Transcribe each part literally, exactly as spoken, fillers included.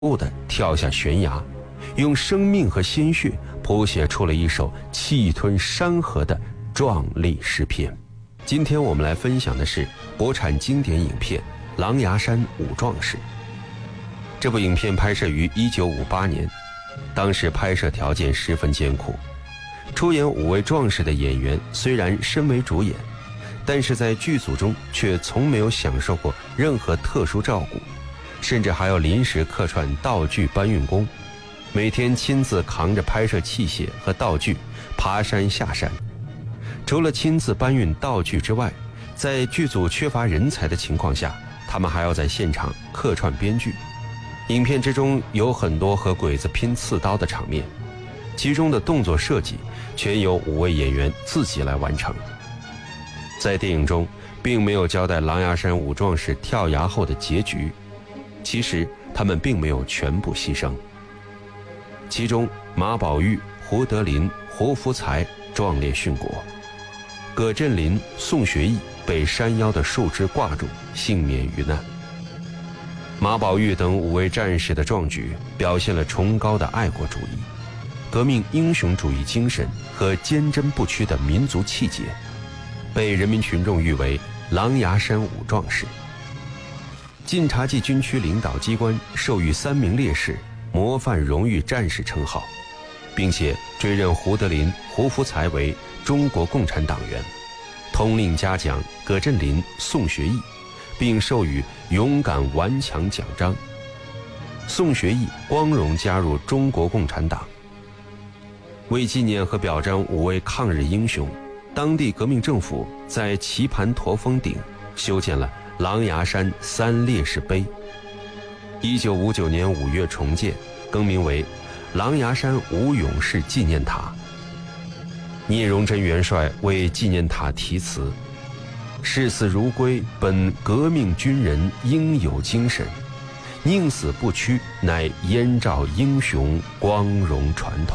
悟地跳下悬崖，用生命和鲜血谱写出了一首气吞山河的壮丽诗篇。今天我们来分享的是国产经典影片《狼牙山五壮士》。这部影片拍摄于一九五八年，当时拍摄条件十分艰苦，出演五位壮士的演员虽然身为主演，但是在剧组中却从没有享受过任何特殊照顾，甚至还要临时客串道具搬运工，每天亲自扛着拍摄器械和道具爬山下山。除了亲自搬运道具之外，在剧组缺乏人才的情况下，他们还要在现场客串编剧。影片之中有很多和鬼子拼刺刀的场面，其中的动作设计全由五位演员自己来完成。在电影中并没有交代狼牙山五壮士跳崖后的结局，其实他们并没有全部牺牲。其中马宝玉、胡德林、胡福才壮烈殉国，葛振林、宋学义被山腰的树枝挂住，幸免于难。马宝玉等五位战士的壮举表现了崇高的爱国主义、革命英雄主义精神和坚贞不屈的民族气节，被人民群众誉为狼牙山五壮士。晋察冀军区领导机关授予三名烈士模范荣誉战士称号，并且追认胡德林、胡福才为中国共产党员，通令嘉奖葛振林、宋学义，并授予勇敢顽强奖章。宋学义光荣加入中国共产党。为纪念和表彰五位抗日英雄，当地革命政府在棋盘驼峰顶修建了狼牙山三烈士碑。一九五九年五月重建，更名为狼牙山五勇士纪念塔。聂荣臻元帅为纪念塔题词：视死如归，本革命军人应有精神，宁死不屈，乃燕赵英雄光荣传统。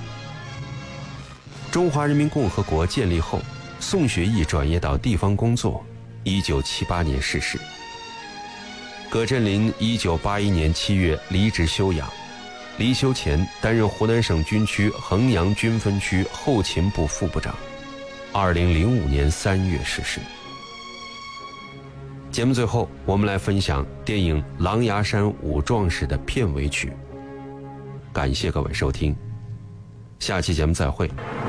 中华人民共和国建立后，宋学义转业到地方工作，一九七八年逝世。葛振林一九八一年七月离职休养，离休前担任湖南省军区衡阳军分区后勤部副部长，二零零五年三月逝世。节目最后，我们来分享电影《狼牙山五壮士》的片尾曲。感谢各位收听，下期节目再会。